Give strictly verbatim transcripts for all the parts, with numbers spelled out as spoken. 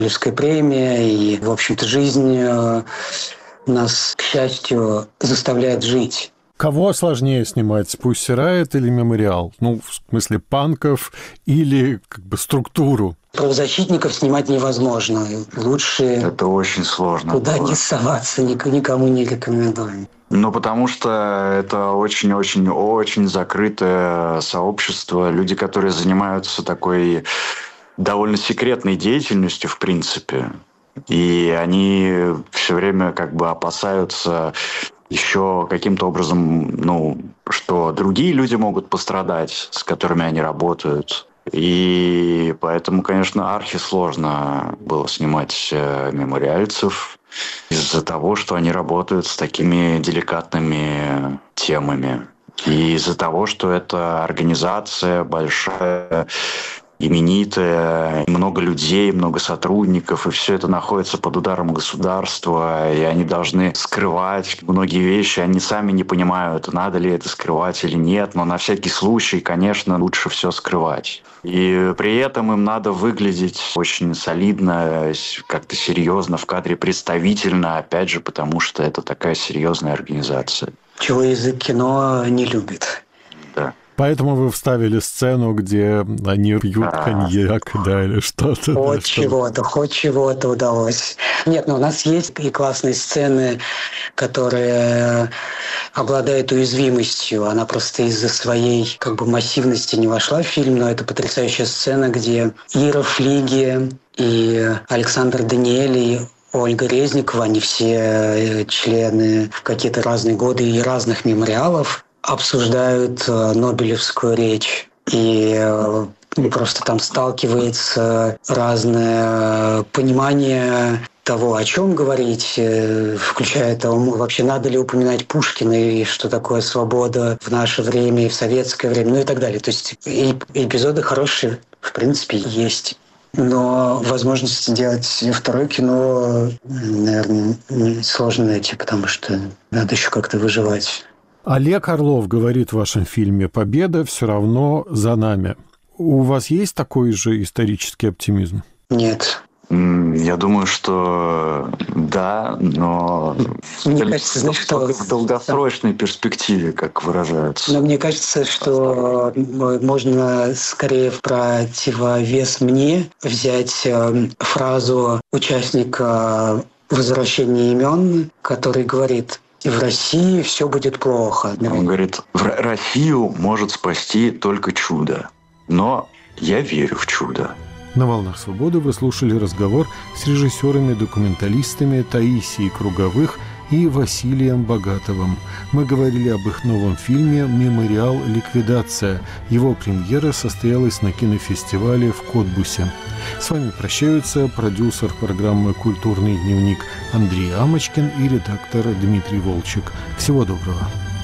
Нобелевская премия, и, в общем-то, жизнь нас, к счастью, заставляет жить. Кого сложнее снимать, Pussy Riot или Мемориал? Ну, в смысле, панков или как бы структуру? Правозащитников снимать невозможно. Лучше это очень сложно туда было. не соваться, никому не рекомендую. Ну, потому что это очень-очень-очень закрытое сообщество. Люди, которые занимаются такой довольно секретной деятельностью, в принципе. И они все время как бы опасаются еще каким-то образом, ну, что другие люди могут пострадать, с которыми они работают. И поэтому, конечно, архисложно было снимать мемориальцев из-за того, что они работают с такими деликатными темами. И из-за того, что это организация большая, именитая, много людей, много сотрудников, и все это находится под ударом государства, и они должны скрывать многие вещи, они сами не понимают, надо ли это скрывать или нет, но на всякий случай, конечно, лучше все скрывать. И при этом им надо выглядеть очень солидно, как-то серьезно в кадре, представительно, опять же, потому что это такая серьезная организация. Чего язык кино не любит. Да. Поэтому вы вставили сцену, где они пьют а, коньяк, да, или что-то. Хоть да, чего-то, хоть чего-то удалось. Нет, ну у нас есть и классные сцены, которые обладают уязвимостью. Она просто из-за своей как бы массивности не вошла в фильм, но это потрясающая сцена, где Ира Флиги и Александр Даниэль и Ольга Резникова, они все члены в какие-то разные годы и разных мемориалов, обсуждают Нобелевскую речь. И просто там сталкивается разное понимание того, о чем говорить, включая того, вообще надо ли упоминать Пушкина и что такое свобода в наше время и в советское время, ну и так далее. То есть и эпизоды хорошие, в принципе, есть. Но возможности делать второе кино, наверное, сложно найти, потому что надо еще как-то выживать. Олег Орлов говорит в вашем фильме «Победа все равно за нами». У вас есть такой же исторический оптимизм? Нет. Я думаю, что да, но мне кажется, знаешь, что в долгосрочной перспективе, как выражаются. Но мне кажется, что можно скорее в противовес мне взять фразу участника «Возвращения имен», который говорит: в России все будет плохо. Он говорит, Россию может спасти только чудо, но я верю в чудо. На «Волнах свободы» вы слушали разговор с режиссерами-документалистами Таисией Круговых и Василием Богатовым. Мы говорили об их новом фильме «Мемориал. Ликвидация». Его премьера состоялась на кинофестивале в Котбусе. С вами прощаются продюсер программы «Культурный дневник» Андрей Амочкин и редактор Дмитрий Волчек. Всего доброго.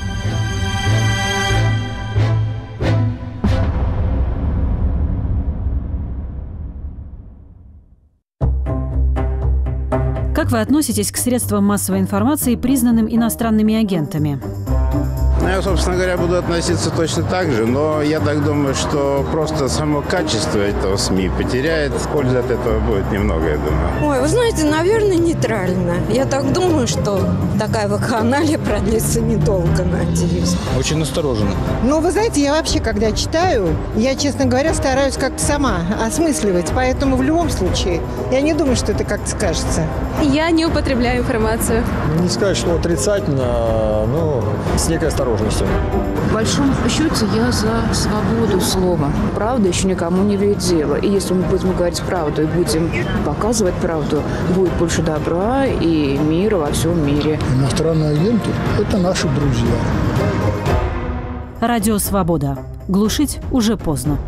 Как вы относитесь к средствам массовой информации, признанным иностранными агентами? Я, собственно говоря, буду относиться точно так же, но я так думаю, что просто само качество этого СМИ потеряет. Пользы от этого будет немного, я думаю. Ой, вы знаете, наверное, нейтрально. Я так думаю, что такая вакханалия продлится недолго, надеюсь. Очень настороженно. Ну, вы знаете, я вообще, когда читаю, я, честно говоря, стараюсь как-то сама осмысливать, поэтому в любом случае я не думаю, что это как-то скажется. Я не употребляю информацию. Не сказать, что отрицательно, но с некой осторожностью. В большом счете я за свободу слова. Правда еще никому не вредила. И если мы будем говорить правду и будем показывать правду, будет больше добра и мира во всем мире. Иностранные агенты – это наши друзья. Радио «Свобода». Глушить уже поздно.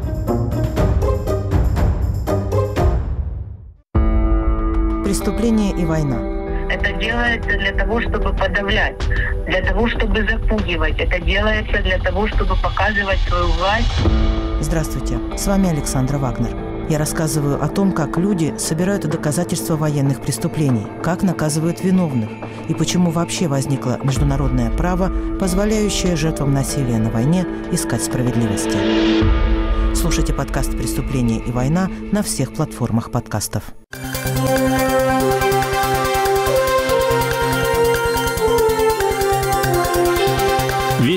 Преступление и война. Это делается для того, чтобы подавлять, для того, чтобы запугивать. Это делается для того, чтобы показывать свою власть. Здравствуйте, с вами Александра Вагнер. Я рассказываю о том, как люди собирают доказательства военных преступлений, как наказывают виновных и почему вообще возникло международное право, позволяющее жертвам насилия на войне искать справедливости. Слушайте подкаст «Преступление и война» на всех платформах подкастов.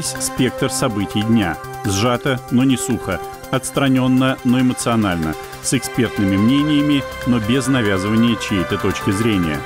весь спектр событий дня. Сжато, но не сухо. Отстраненно, но эмоционально. С экспертными мнениями, но без навязывания чьей-то точки зрения.